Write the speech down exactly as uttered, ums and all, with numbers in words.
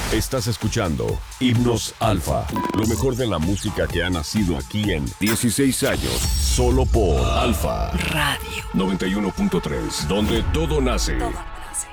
Estás escuchando Himnos Alfa, lo mejor de la música que ha nacido aquí en dieciséis años, solo por Alfa Radio noventa y uno punto tres, donde todo nace. Todo.